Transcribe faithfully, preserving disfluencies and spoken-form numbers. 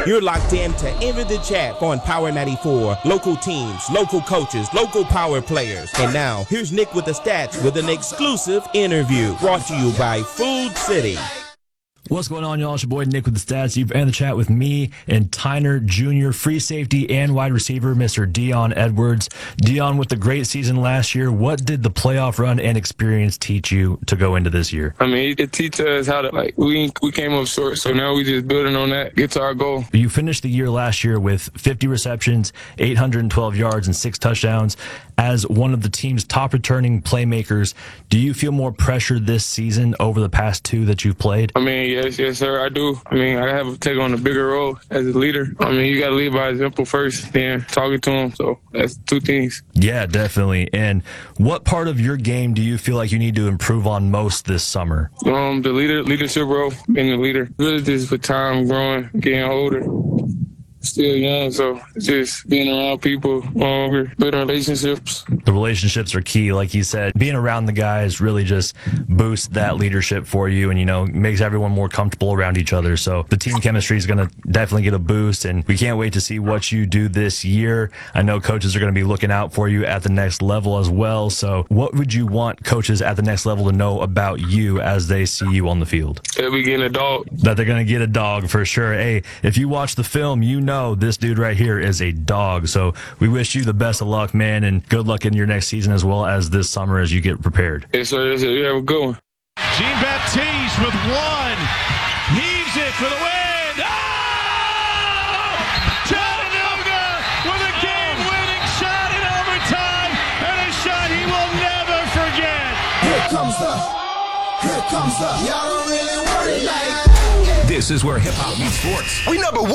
You're locked in to Enter the Chat on Power ninety-four. Local teams, local coaches, local power players. And now, here's Nick with the stats with an exclusive interview brought to you by Food City. What's going on, y'all? It's your boy Nick with the stats. You've entered the chat with me and Tyner Junior, free safety and wide receiver, Mister Dion Edwards. Dion, with the great season last year, what did the playoff run and experience teach you to go into this year? I mean, it teaches us how to, like, we we came up short, so now we just building on that, get to our goal. You finished the year last year with fifty receptions, eight hundred twelve yards, and six touchdowns. As one of the team's top returning playmakers, do you feel more pressure this season over the past two that you've played? I mean, yes, yes, sir, I do. I mean, I have to take on a bigger role as a leader. I mean, you got to lead by example first, then talking to them. So that's two things. Yeah, definitely. And what part of your game do you feel like you need to improve on most this summer? Um, the leader, leadership role, being a leader. Really just with time growing, getting older. Still young, so just being around people longer, building relationships. The relationships are key, like you said. Being around the guys really just boosts that leadership for you, and you know, makes everyone more comfortable around each other. So the team chemistry is going to definitely get a boost, and we can't wait to see what you do this year. I know coaches are going to be looking out for you at the next level as well. So what would you want coaches at the next level to know about you as they see you on the field? They'll be getting a dog. That they're going to get a dog for sure. Hey, if you watch the film, you know this dude right here is a dog. So we wish you the best of luck, man, and good luck in your next season as well as this summer as you get prepared. Yes, sir. Yes, sir. You have a good one. Jean-Baptiste with one. Heaves it for the win. Oh! Chattanooga with a game-winning shot in overtime, and a shot he will never forget. Here comes the, here comes the, y'all don't really want it like. This is where hip-hop meets sports. We number one.